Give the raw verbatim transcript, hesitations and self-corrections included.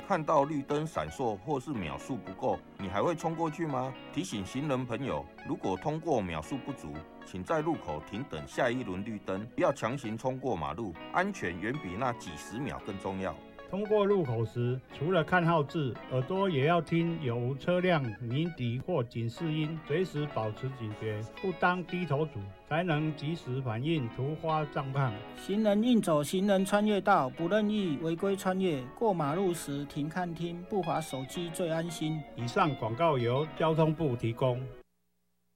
看到绿灯闪烁或是秒数不够，你还会冲过去吗？提醒行人朋友，如果通过秒数不足，请在路口停等下一轮绿灯，不要强行冲过马路，安全远比那几十秒更重要。 通过路口时，除了看号志，耳朵也要听有无车辆鸣笛或警示音，随时保持警觉，不当低头族，才能及时反应突发状况。 行人应走行人穿越道，不任意违规穿越。过马路时停看听，不滑手机最安心。 以上广告由交通部提供。